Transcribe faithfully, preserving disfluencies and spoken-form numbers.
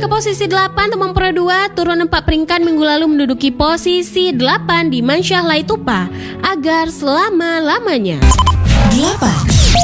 ke posisi delapan, Temon Pro dua turun empat peringkat minggu lalu menduduki posisi delapan di Mansyah Laitupa agar selama-lamanya. delapan.